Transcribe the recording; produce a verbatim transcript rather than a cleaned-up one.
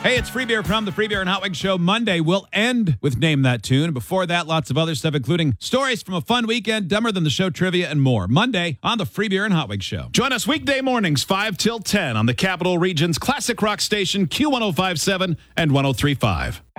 Hey, it's Free Beer from the Free Beer and Hot Wings Show. Monday will end with Name That Tune. Before that, lots of other stuff, including stories from a fun weekend, Dumber Than the Show trivia, and more. Monday on the Free Beer and Hot Wings Show. Join us weekday mornings, five till ten on the Capital Region's classic rock station, Q one oh five point seven and one oh three point five.